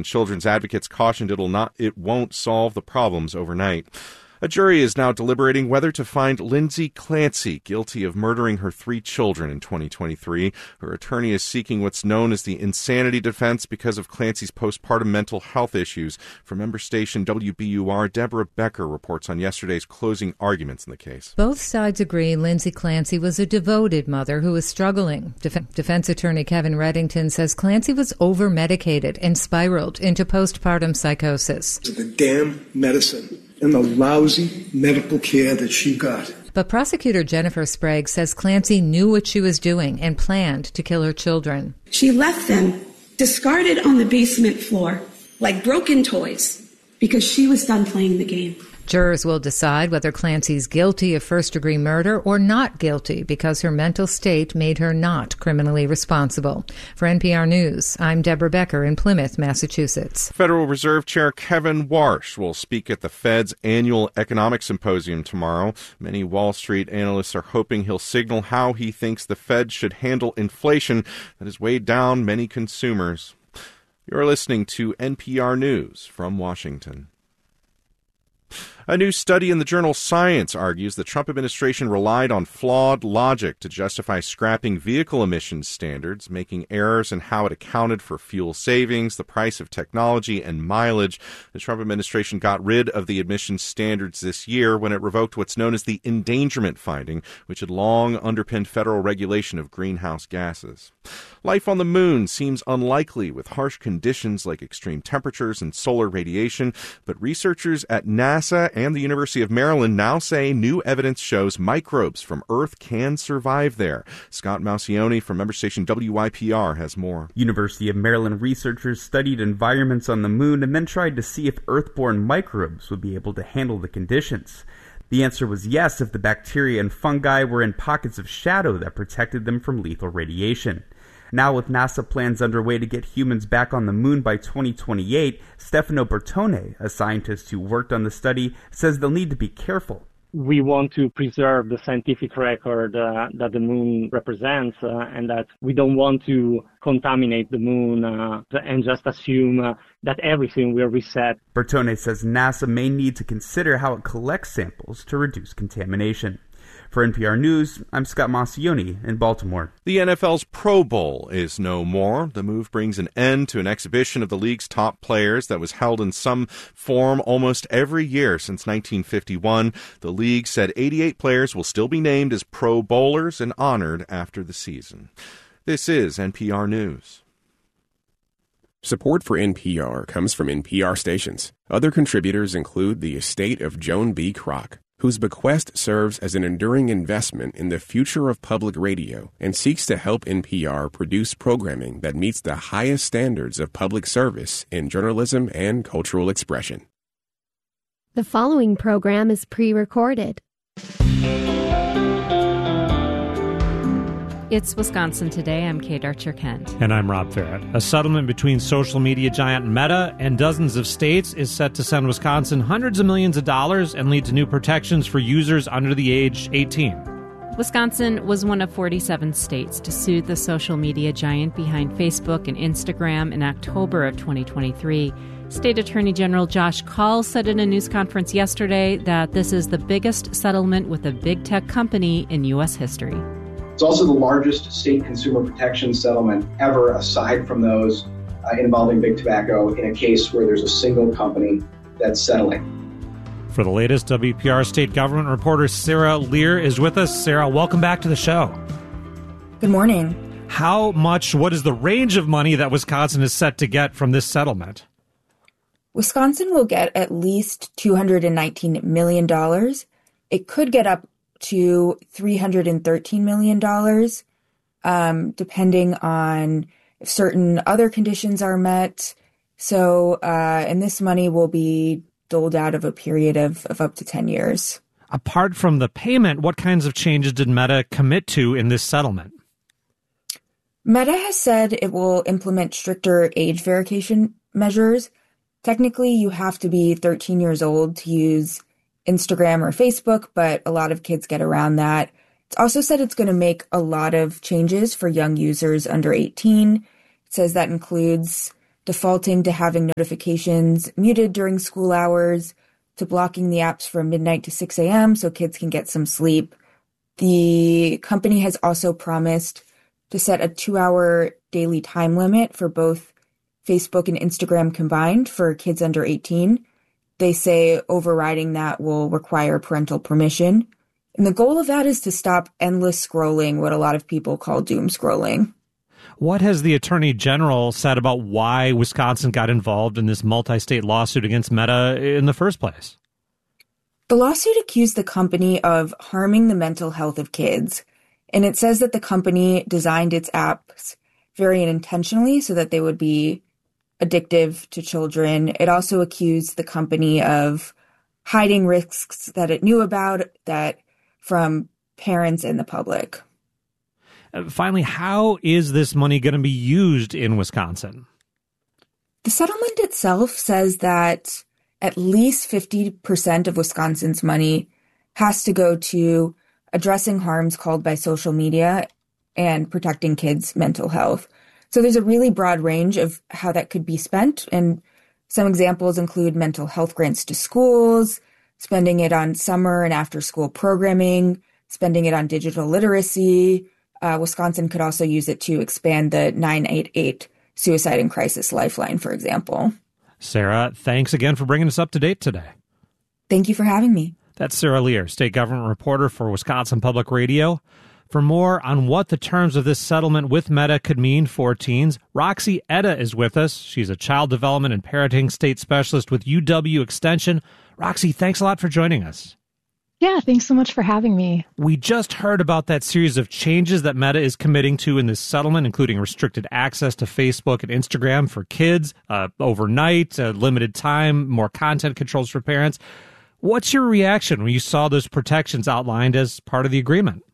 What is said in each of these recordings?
and children's advocates cautioned it won't solve the problems overnight. A jury is now deliberating whether to find Lindsay Clancy guilty of murdering her 3 children in 2023. Her attorney is seeking what's known as the insanity defense because of Clancy's postpartum mental health issues. From member station WBUR, Deborah Becker reports on yesterday's closing arguments in the case. Both sides agree Lindsay Clancy was a devoted mother who was struggling. Defense attorney Kevin Reddington says Clancy was over-medicated and spiraled into postpartum psychosis. The damn medicine and the lousy medical care that she got. But prosecutor Jennifer Sprague says Clancy knew what she was doing and planned to kill her children. She left them discarded on the basement floor like broken toys because she was done playing the game. Jurors will decide whether Clancy's guilty of first-degree murder or not guilty because her mental state made her not criminally responsible. For NPR News, I'm Deborah Becker in Plymouth, Massachusetts. Federal Reserve Chair Kevin Warsh will speak at the Fed's annual economic symposium tomorrow. Many Wall Street analysts are hoping he'll signal how he thinks the Fed should handle inflation that has weighed down many consumers. You're listening to NPR News from Washington. A new study in the journal Science argues the Trump administration relied on flawed logic to justify scrapping vehicle emissions standards, making errors in how it accounted for fuel savings, the price of technology, and mileage. The Trump administration got rid of the emissions standards this year when it revoked what's known as the endangerment finding, which had long underpinned federal regulation of greenhouse gases. Life on the moon seems unlikely with harsh conditions like extreme temperatures and solar radiation, but researchers at NASA and the University of Maryland now say new evidence shows microbes from Earth can survive there. Scott Maucione from member station WYPR has more. University of Maryland researchers studied environments on the moon and then tried to see if Earth-born microbes would be able to handle the conditions. The answer was yes if the bacteria and fungi were in pockets of shadow that protected them from lethal radiation. Now, with NASA plans underway to get humans back on the moon by 2028, Stefano Bertone, a scientist who worked on the study, says they'll need to be careful. We want to preserve the scientific record that the moon represents and that we don't want to contaminate the moon and just assume that everything will reset. Bertone says NASA may need to consider how it collects samples to reduce contamination. For NPR News, I'm Scott Maucione in Baltimore. The NFL's Pro Bowl is no more. The move brings an end to an exhibition of the league's top players that was held in some form almost every year since 1951. The league said 88 players will still be named as Pro Bowlers and honored after the season. This is NPR News. Support for NPR comes from NPR stations. Other contributors include the estate of Joan B. Kroc, whose bequest serves as an enduring investment in the future of public radio and seeks to help NPR produce programming that meets the highest standards of public service in journalism and cultural expression. The following program is pre-recorded. It's Wisconsin Today. I'm Kate Archer-Kent. And I'm Rob Farrett. A settlement between social media giant Meta and dozens of states is set to send Wisconsin hundreds of millions of dollars and lead to new protections for users under the age 18. Wisconsin was one of 47 states to sue the social media giant behind Facebook and Instagram in October of 2023. State Attorney General Josh Kaul said in a news conference yesterday that this is the biggest settlement with a big tech company in U.S. history. It's also the largest state consumer protection settlement ever, aside from those involving big tobacco, in a case where there's a single company that's settling. For the latest, WPR state government reporter Sarah Lear is with us. Sarah, welcome back to the show. Good morning. What is the range of money that Wisconsin is set to get from this settlement? Wisconsin will get at least $219 million. It could get up to $313 million, depending on if certain other conditions are met. So, and this money will be doled out of a period of up to 10 years. Apart from the payment, what kinds of changes did Meta commit to in this settlement? Meta has said it will implement stricter age verification measures. Technically, you have to be 13 years old to use Instagram or Facebook, but a lot of kids get around that. It's also said it's going to make a lot of changes for young users under 18. It says that includes defaulting to having notifications muted during school hours, to blocking the apps from midnight to 6 a.m. so kids can get some sleep. The company has also promised to set a 2-hour daily time limit for both Facebook and Instagram combined for kids under 18. They say overriding that will require parental permission. And the goal of that is to stop endless scrolling, what a lot of people call doom scrolling. What has the Attorney General said about why Wisconsin got involved in this multi-state lawsuit against Meta in the first place? The lawsuit accused the company of harming the mental health of kids, and it says that the company designed its apps very unintentionally so that they would be addictive to children. It also accused the company of hiding risks that it knew about that from parents and the public. Finally, how is this money going to be used in Wisconsin? The settlement itself says that at least 50% of Wisconsin's money has to go to addressing harms caused by social media and protecting kids' mental health. So there's a really broad range of how that could be spent. And some examples include mental health grants to schools, spending it on summer and after school programming, spending it on digital literacy. Wisconsin could also use it to expand the 988 suicide and crisis lifeline, for example. Sarah, thanks again for bringing us up to date today. Thank you for having me. That's Sarah Lear, state government reporter for Wisconsin Public Radio. For more on what the terms of this settlement with Meta could mean for teens, Roxy Etta is with us. She's a child development and parenting state specialist with UW Extension. Roxy, thanks a lot for joining us. Yeah, thanks so much for having me. We just heard about that series of changes that Meta is committing to in this settlement, including restricted access to Facebook and Instagram for kids, overnight, limited time, more content controls for parents. What's your reaction when you saw those protections outlined as part of the agreement?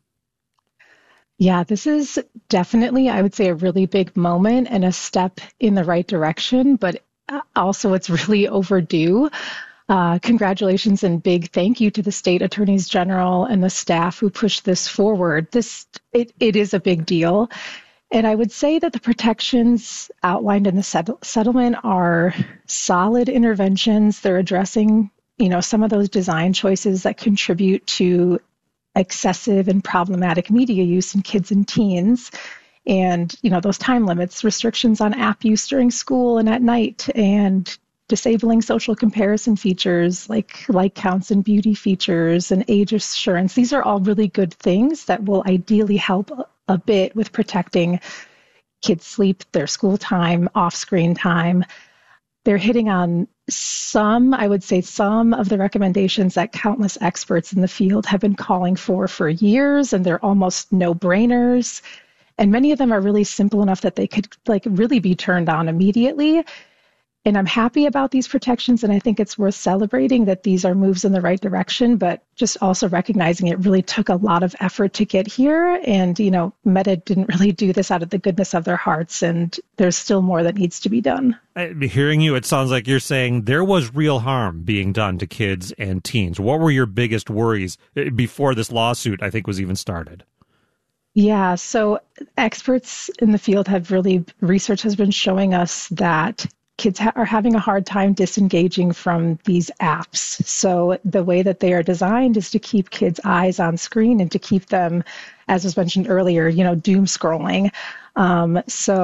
Yeah, this is definitely, I would say, a really big moment and a step in the right direction, but also it's really overdue. Congratulations and big thank you to the state attorneys general and the staff who pushed this forward. It is a big deal. And I would say that the protections outlined in the settlement are solid interventions. They're addressing, some of those design choices that contribute to excessive and problematic media use in kids and teens. And, those time limits, restrictions on app use during school and at night, and disabling social comparison features like counts and beauty features and age assurance. These are all really good things that will ideally help a bit with protecting kids' sleep, their school time, off-screen time. They're hitting on some of the recommendations that countless experts in the field have been calling for years, and they're almost no-brainers. And many of them are really simple enough that they could really be turned on immediately. And I'm happy about these protections, and I think it's worth celebrating that these are moves in the right direction, but just also recognizing it really took a lot of effort to get here. And, Meta didn't really do this out of the goodness of their hearts, and there's still more that needs to be done. Hearing you, it sounds like you're saying there was real harm being done to kids and teens. What were your biggest worries before this lawsuit, I think, was even started? Yeah, so experts in the field research has been showing us that kids are having a hard time disengaging from these apps. So the way that they are designed is to keep kids' eyes on screen and to keep them, as was mentioned earlier, doom scrolling. And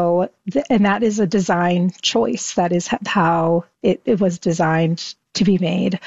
that is a design choice. That is how it was designed to be made.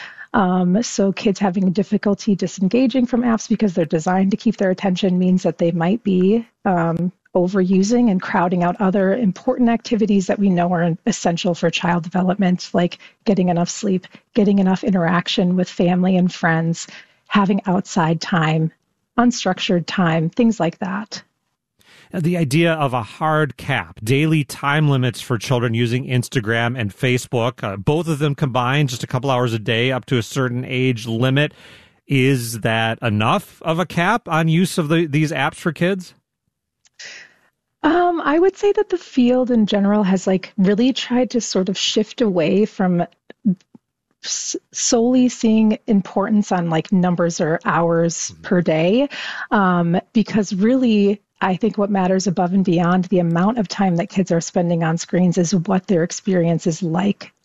So kids having difficulty disengaging from apps because they're designed to keep their attention means that they might be overusing and crowding out other important activities that we know are essential for child development, like getting enough sleep, getting enough interaction with family and friends, having outside time, unstructured time, things like that. The idea of a hard cap, daily time limits for children using Instagram and Facebook, both of them combined, just a couple hours a day up to a certain age limit. Is that enough of a cap on use of these apps for kids? I would say that the field in general has really tried to sort of shift away from solely seeing importance on numbers or hours per day, because really I think what matters above and beyond the amount of time that kids are spending on screens is what their experience is like